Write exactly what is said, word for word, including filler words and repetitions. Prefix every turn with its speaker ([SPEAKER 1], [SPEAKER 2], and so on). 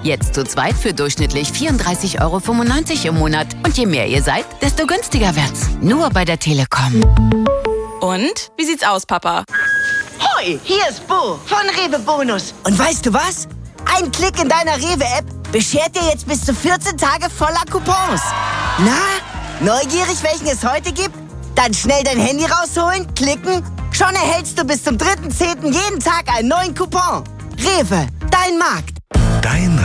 [SPEAKER 1] Jetzt zu zweit für durchschnittlich vierunddreißig Euro fünfundneunzig im Monat. Und je mehr ihr seid, desto günstiger wird's. Nur bei der Telekom.
[SPEAKER 2] Und? Wie sieht's aus, Papa?
[SPEAKER 3] Hoi, hier ist Bo von Rewe Bonus. Und weißt du was? Ein Klick in deiner Rewe-App beschert dir jetzt bis zu vierzehn Tage voller Coupons. Na, neugierig, welchen es heute gibt? Dann schnell dein Handy rausholen, klicken. Schon erhältst du bis zum dritten zehnten jeden Tag einen neuen Coupon. Rewe, dein Markt.
[SPEAKER 4] Dein